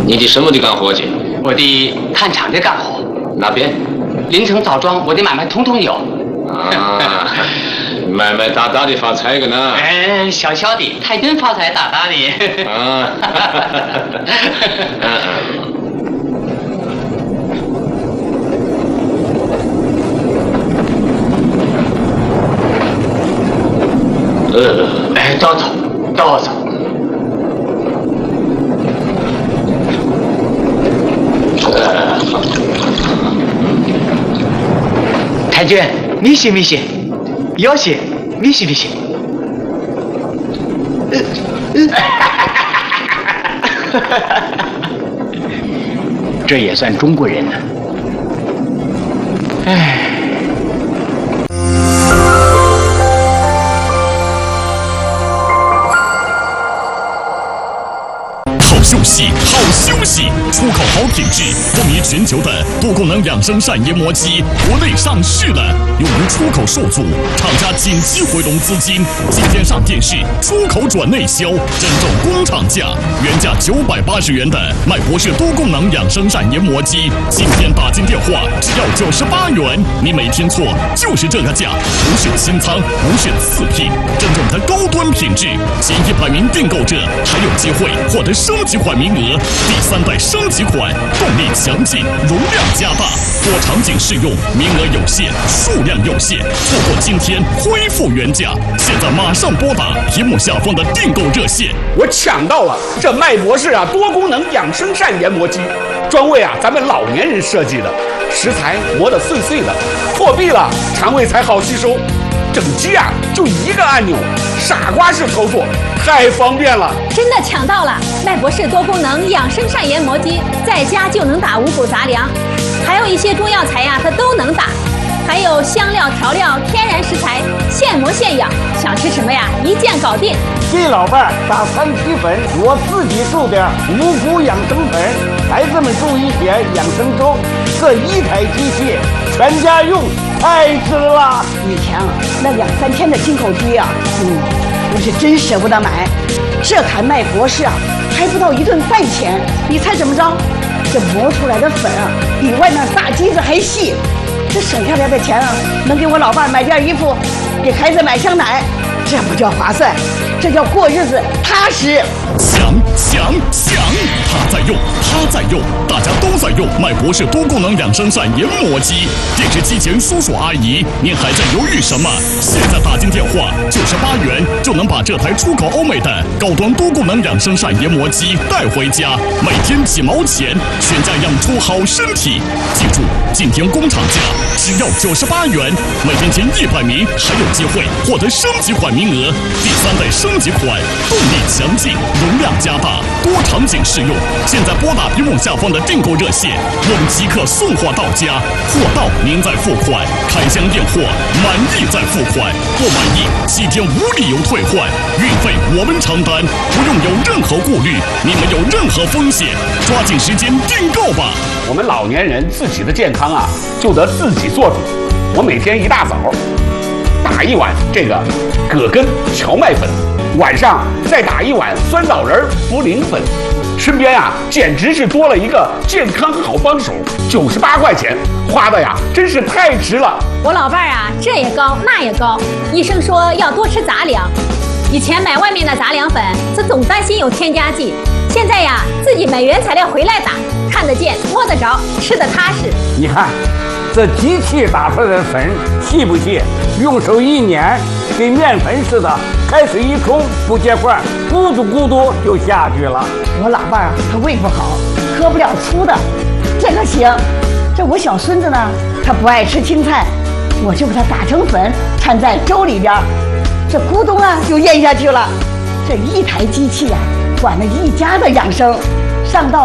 你的什么的干活去？ 我的看厂的干活。 哪边？ 临城枣庄，我的买卖通通有。 啊，买大大的发财个呢？ 哎，小小的，太君发财大大的。 啊。 哎，都走，都走。太君，米些，有些，米些。这也算中国人呢。哎。 休息，好休息！出口好品质，风靡全球的多功能养生膳研磨机，国内上市了，由于出口受阻，厂家紧急回笼资金，今天上电视，出口转内销，真正工厂价，原价980元的麦博士多功能养生膳研磨机，今天打进电话只要98元，你没听错，就是这个价，不是清仓，不是次品，真正的高端品质，前100名订购者还有机会获得升级款名额，第3代升级款，动力强劲，容量加大，多场景适用，名额有限，数量有限，错过今天恢复原价，现在马上拨打屏幕下方的订购热线。 我抢到了这麦博士多功能养生膳研磨机，专为咱们老年人设计的，食材磨得碎碎的，破壁了肠胃才好吸收。整机就一个按钮，傻瓜式操作，太方便了。 真的抢到了麦博士多功能养生膳研磨机，在家就能打五谷杂粮，还有一些中药材它都能打，还有香料调料天然食材，现磨现养，想吃什么一键搞定。 给老伴打3七粉，我自己注点五谷养生粉，孩子们注一些养生粥，这一台机器全家用，太值了。 以前那2、3天的进口机我是真舍不得买。这台麦博士还不到1顿饭钱，你猜怎么着？这磨出来的粉比外面大机子还细，这省下来的钱能给我老伴买件衣服，给孩子买箱奶，这不叫划算，这叫过日子踏实。 抢！他在用，大家都在用麦博士多功能养生膳研磨机。电视机前叔叔阿姨，您还在犹豫什么？现在打进电话98元就能把这台出口欧美的高端多功能养生膳研磨机带回家，每天几毛钱，全家养出好身体。记住，今天工厂价只要98元，每天前100名还有机会获得升级款名额，第3代升级款，动力强劲，容量加大，多场景适用。现在拨打屏幕下方的订购热线，我们即刻送货到家，货到您再付款，开箱验货，满意再付款，不满意7天无理由退换，运费我们承担，不用有任何顾虑，你们有任何风险，抓紧时间订购吧。 我们老年人自己的健康就得自己做主。我每天一大早打1碗这个葛根荞麦粉，晚上再打1碗酸枣仁茯苓粉，身边简直是多了一个健康好帮手，98块钱花的真是太值了。 我老伴这也高那也高，医生说要多吃杂粮，以前买外面的杂粮粉是总担心有添加剂，现在自己买原材料回来打，看得见摸得着，吃得踏实。 你看这机器打出来的粉细不细？用手一捻，跟面粉似的，开水一冲不结块，咕嘟咕嘟就下去了。 我老伴他胃不好，喝不了粗的，这个行。这我小孙子呢，他不爱吃青菜，我就给他打成粉，掺在粥里边，这咕咚就咽下去了。这一台机器管了一家的养生，上到